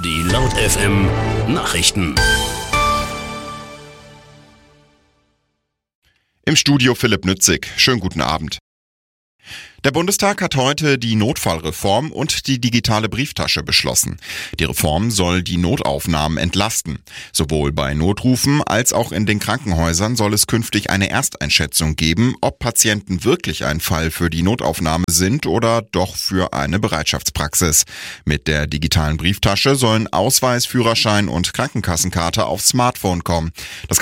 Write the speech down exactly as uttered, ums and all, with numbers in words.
Die Laut F M Nachrichten. Im Studio Philipp Nützig. Schönen guten Abend. Der Bundestag hat heute die Notfallreform und die digitale Brieftasche beschlossen. Die Reform soll die Notaufnahmen entlasten. Sowohl bei Notrufen als auch in den Krankenhäusern soll es künftig eine Ersteinschätzung geben, ob Patienten wirklich ein Fall für die Notaufnahme sind oder doch für eine Bereitschaftspraxis. Mit der digitalen Brieftasche sollen Ausweis, Führerschein und Krankenkassenkarte aufs Smartphone kommen. Das